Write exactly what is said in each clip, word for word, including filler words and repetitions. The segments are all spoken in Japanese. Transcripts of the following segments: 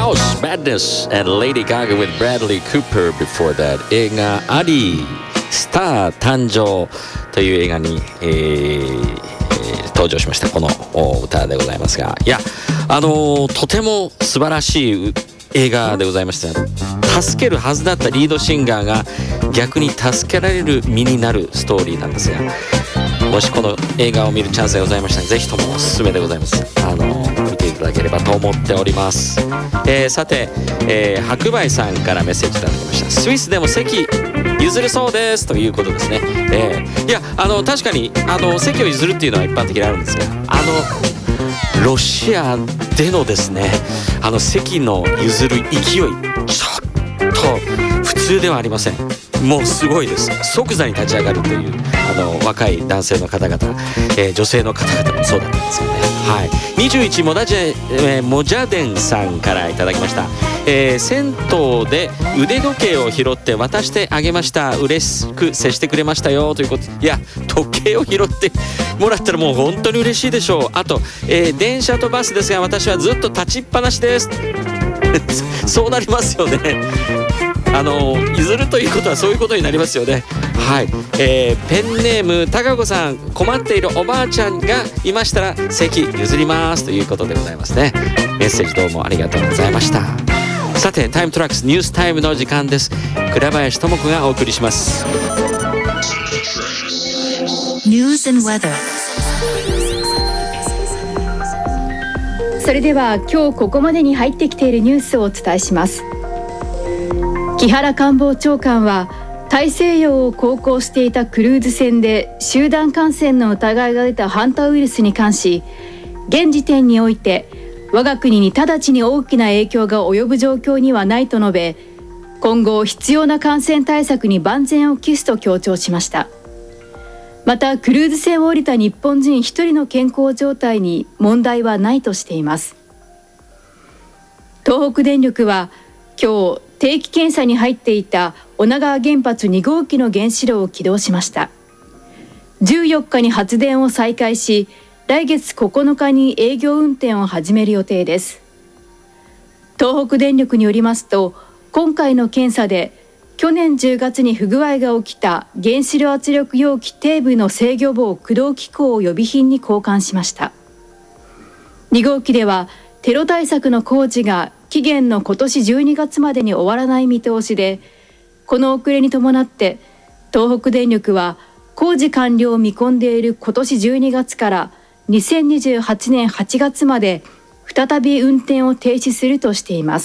House Madness and Lady Gaga with Bradley Cooper. Before that 映画アリースター誕生という映画に、えーえー、登場しましたこの歌でございますが、いやあのー、とても素晴らしい映画でございました。助けるはずだったリードシンガーが逆に助けられる身になるストーリーなんですが、もしこの映画を見るチャンスがございましたらぜひともおすすめでございます。あの見ていただければと思っております。えー、さて、えー、白梅さんからメッセージいただきました。スイスでも席譲れそうですということですね。えー、いやあの確かにあの席を譲るっていうのは一般的にあるんですが、あのロシアでのですねあの席の譲る勢いちょっと普通ではありません。もうすごいです。即座に立ち上がるというあの若い男性の方々、えー、女性の方々もそうだったんですよね。はい、にじゅういちモダジェ、えー、モジャデンさんからいただきました。えー、銭湯で腕時計を拾って渡してあげました。嬉しく接してくれましたよということ。いや時計を拾ってもらったらもう本当に嬉しいでしょう。あと、えー、電車とバスですが私はずっと立ちっぱなしですそうなりますよね。あの譲るということはそういうことになりますよね。はい、えー、ペンネームたかこさん、困っているおばあちゃんがいましたら席譲りますということでございますね。メッセージどうもありがとうございました。さてタイムトラックスニュースタイムの時間です。倉林智子がお送りします。 News and weather。それでは今日ここまでに入ってきているニュースをお伝えします。木原官房長官は大西洋を航行していたクルーズ船で集団感染の疑いが出たハンタウイルスに関し、現時点において我が国に直ちに大きな影響が及ぶ状況にはないと述べ、今後必要な感染対策に万全を期すと強調しました。またクルーズ船を降りた日本人一人の健康状態に問題はないとしています。東北電力は今日定期検査に入っていた女川原発に号機の原子炉を起動しました。じゅうよっかに発電を再開し、来月ここのかに営業運転を始める予定です。東北電力によりますと、今回の検査で去年じゅうがつに不具合が起きた原子炉圧力容器底部の制御棒駆動機構を予備品に交換しました。に号機ではテロ対策の工事が期限の今年じゅうにがつまでに終わらない見通しで、この遅れに伴って東北電力は工事完了を見込んでいる今年じゅうにがつからにせんにじゅうはちねんはちがつまで再び運転を停止するとしています。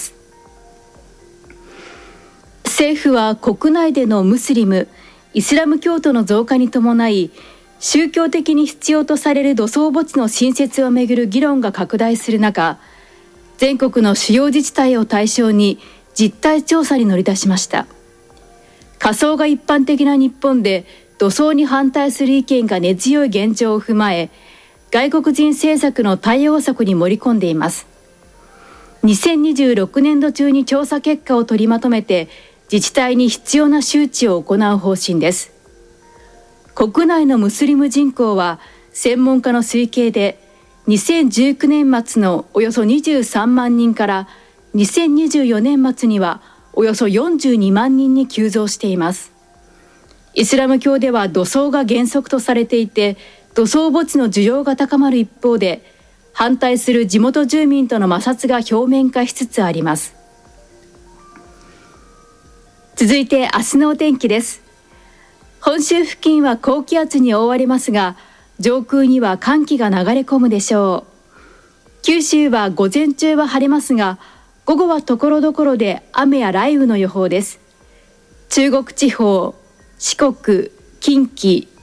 政府は国内でのムスリム、イスラム教徒の増加に伴い、宗教的に必要とされる土葬墓地の新設をめぐる議論が拡大する中、全国の主要自治体を対象に実態調査に乗り出しました。火葬が一般的な日本で土葬に反対する意見が根強い現状を踏まえ、外国人政策の対応策に盛り込んでいます。にせんにじゅうろくねんど中に調査結果を取りまとめて自治体に必要な周知を行う方針です。国内のムスリム人口は専門家の推計でにせんじゅうきゅうねん末のおよそにじゅうさんまんにんからにせんにじゅうよねん末にはおよそよんじゅうにまんにんに急増しています。イスラム教では土葬が原則とされていて、土葬墓地の需要が高まる一方で、反対する地元住民との摩擦が表面化しつつあります。続いて明日のお天気です。本州付近は高気圧に覆われますが、上空には寒気が流れ込むでしょう。九州は午前中は晴れますが、午後はところどころで雨や雷雨の予報です。中国地方、四国、近畿、